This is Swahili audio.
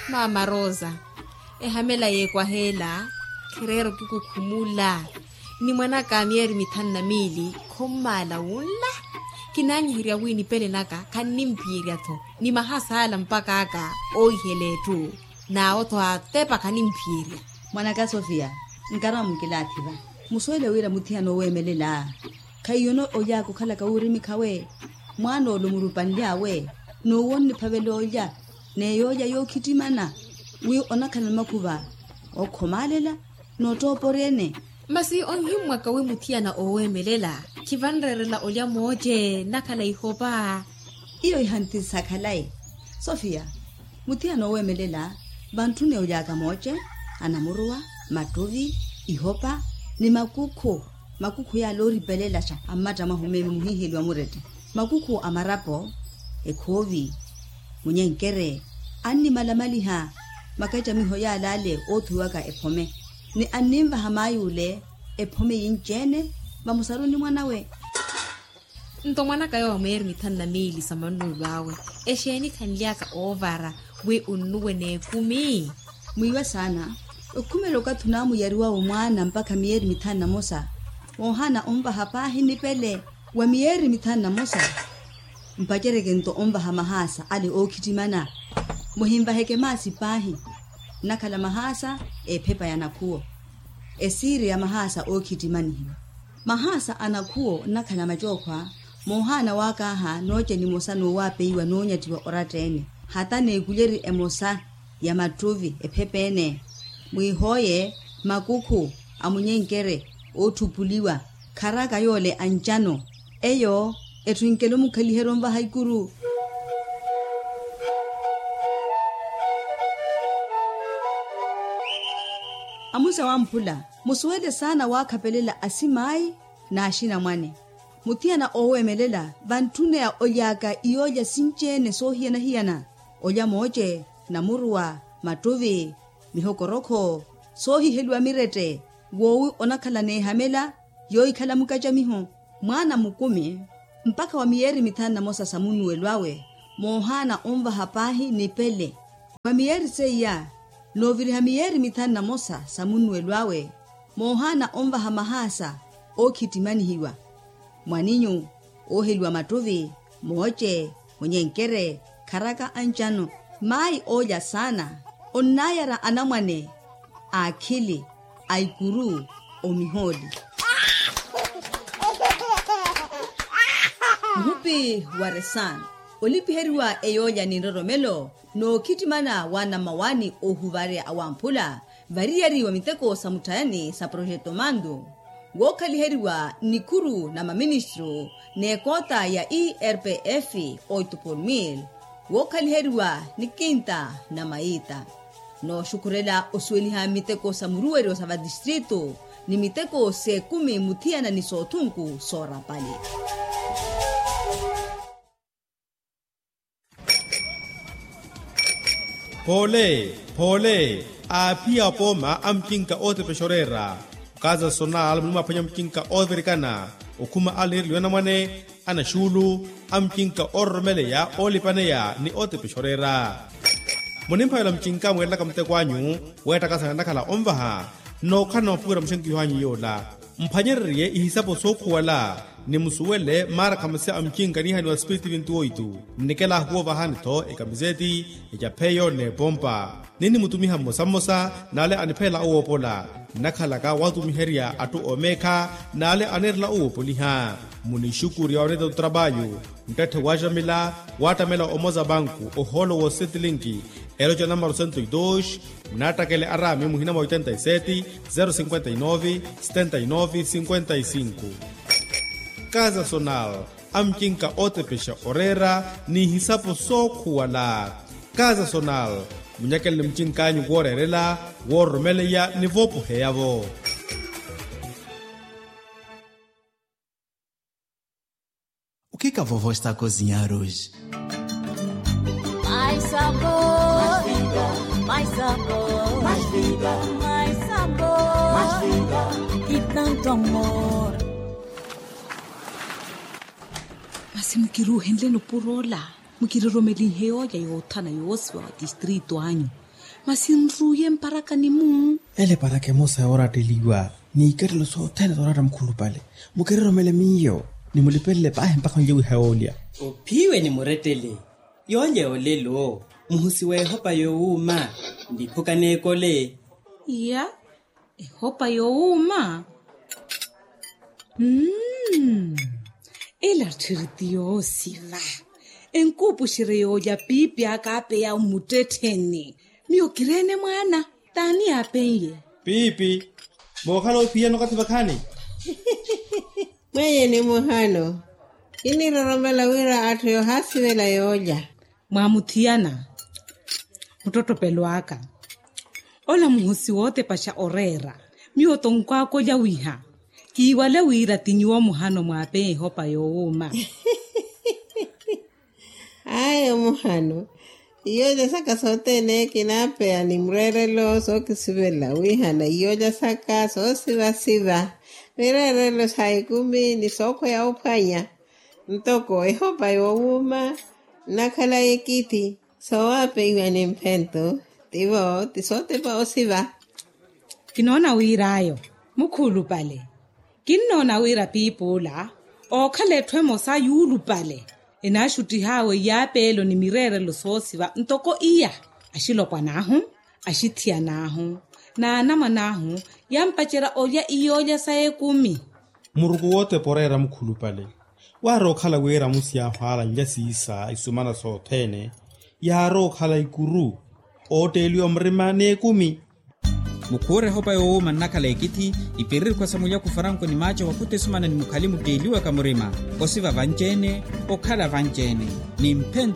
Mama Rosa, ehamela ye kwa hela, kirero kikukumula. Ni mwana kamieri mitana mili, kumala wula. Kinanyihiria wini pele naka, kanimpiria to. Ni mahasa ala mpaka aka, oihele tu. Na oto atepa kanimpiria. Mwanaka Sofia, nkara mkilatiba. Musoele wira mutiano we melela. Kayono oya kukala kaurimi kawe. Mwano lumurupandia we. No woni pavelo oya. Ne yoya yo kitimana. Wi onakana makuba. Okomalela. No toporene. Masi onhimwa kawe mutiana owe melela. Kivanrerela oya moje. Nakala ihoba. Iyo ihanti sakalai. Sofia, mutiano owe melela. Bantune oya kamoje. Anamurua, matovi, ihopa. Ni makuku ya lori pelela cha amata mahumemi muhihili wa murete. Makuku amarapo, ekovi, munyenkere, ani malamali ha, makaita miho ya lale otu waka epome. Ni animba hamayule, epome yinjene, mamusaruni mwanawe. Nto mwana kayo wa mweri mitanda mili sa manu wawe. Esheni kanliaka ovara, we unuwe ne kumi. Mwiwa sana. Ukumeloka tunamu yariwa umwana mpaka mieri mitana mosa. Ohana omba hapa hinipele wa mieri mitana mosa. Mpakere gento omba hamahasa ali okitimana. Muhimba heke masi pahi. Nakala mahasa pepa yanakuo. Esiri ya mahasa okitimani. Mahasa anakuo nakala majokwa. Mohana wakaha noche ni mosa no wape iwa nonya tiwa oratene. Hata neguleri emosa ya matuvi pepene. Mwihoye makuku amunyenkere otupuliwa karaka yole anjano eyo etwinkelo mukaliheromba haikuru. Amusa wampula musuwede sana wakapelela asimai na ashina mwane mutiana owe melela bantune ya oyaka iyoja sinchene sohiana hiana oya moje na murua matuvi mihokoroko sohi helwa mirete wowi onakala ne hamela yoi kala mukaja miho mwana mukumi mpaka wa mieri mitana mosa samunu welwawe mohana omba hapahi ni pele wa mieri seya noviri ha mieri mitana mosa samunu welwawe mohana omba hamahasa okitimani hiwa mwaninyu ohelwa matovi moche munyenkere karaka anjano mai oja sana onayara anamwane akili aikuru omiholi Mupi waresan olipi heriwa eyoja ni roromelo no kitimana wana mawani ohuvare awampula variari wa miteko samutayani sa projeto mando wokali heriwa nikuru na maministro ne kota ya ERPF 8 wokali heriwa nikinta na maita no shukurela osweliha miteko samuruero sa distrito ni miteko se kumi mutiana ni sotunku sora pali. Pole, apia poma amkinka ote peshorera. Kaza sonal muma panya mkinka overikana. Okuma alir liwana mwane, ana shulu, amkinka ormele ya olipane ya ni ote peshorera. Monimpa yala mkinka mwela kamte kwanyu, weta kasa nakala ombaha, no kana mpura mshenki yuhanyi yola. Mpanyerrie ihisapo soku wala, ni musuwele mara kamase amkinka ni hani wa spiriti vintuoitu. Nikela huo vahanito ekamizeti, ejapeyo ne bomba. Nini mutumiha mosa nale anipela uopola. Nakalaka watu miheria atu omeka nale anerla uopoliha. Munishukuri ya onedo trabayo. Mtete wajamila, watamela omoza banku, oholo wo setilinki. Eloja numero 102, natakele arami muhinama 87 059 79 55. Kaza sonal, amkinka ote pesha orera, ni hisapo soku wala. Kaza sonal, munyakele mchinkanyu worerela, woromele ya nivopu heyavo. O que a vovó está a cozinhar hoje? Mais sabor, mais vida, mais sabor, mais vida, mais sabor, mais vida e tanto amor. Basi mkiruhendle no purola, mkiroromeli heoja yotana yoswa distrito anyu. masinruye mparaka ni mu. Ele para que mosa ora teliwa. Ni kerelo so tena ora mkhulu pale. Mukerero mele miyo. Ni mulipele pa mpaka njewe haolia. Upiwe ni muretele. Yonje olelo. Muhusiwe hopa youma. Ndipuka nekole. Ya. Hopa youma. Ela tiritiyo siva. Enkupu shireyo ya pipi akape ya umuteteni. Miyo kirene mwana. Tani apenye. Pipi. Mokalo pia no kativakani. Mweye ni muhano. Ini roromela wira atu yo hasi vela yoja. Mwamutiana. Mtoto peluaka. Ola muhusi wote pasha orera. Miyo tongkwako ya wiha. Kiwale wira tinyuwa muhano mwape hopa youma. Ayo muhano. Iyoja saka sote ne kinapea ni mrerelo so kisivela wiha na iyoja saka so siva. Mrerelo saikumi ni soko ya upanya. Ntoko hopa youma. Nakala ekiti. So wape iwa ni mpento. Tivo tisote pa osiva. Kinona wira ayo. Mukulu pale. Kinona wira pipula. O kale twemo sa yulu pale. Enashuti hawe ya pelo ni mirere lo sosiva ntoko iya ashilo kwa nahu ashitia nahu na nama nahu yampachera olya iyoja sae 10 Murugu wote porera mkhulu pale. Waro khala wera musia hwala njasisa isumana so tene. Yaro khala ikuru. Otelio mrima ne 10. Mukure hopa youma nakala ekiti. Ipirir kwa samulia kufaranko ni macho wakute sumana ni mukalimu deliwa kamurima. Osiva vanjene. Okala vanjene. Ni mpento